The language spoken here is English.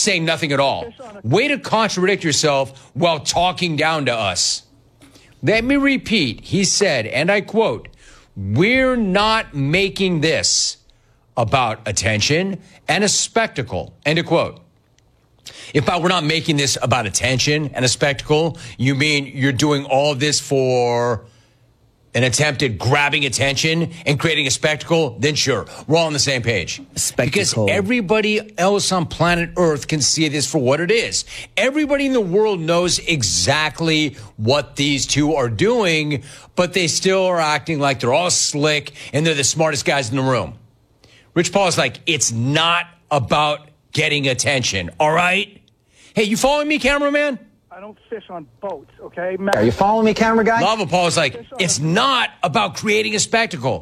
saying nothing at all. Way to contradict yourself while talking down to us. Let me repeat. He said, and I quote, "We're not making this about attention and a spectacle," end of quote. If we're not making this about attention and a spectacle, you mean you're doing all of this for an attempt at grabbing attention and creating a spectacle? Then sure, we're all on the same page. Spectacle. Because everybody else on planet Earth can see this for what it is. Everybody in the world knows exactly what these two are doing, but they still are acting like they're all slick and they're the smartest guys in the room. Rich Paul is like, it's not about getting attention, all right? Hey, you following me, cameraman? I don't fish on boats, okay? Are you following me, camera guy? Lava Paul is like, it's not about creating a spectacle.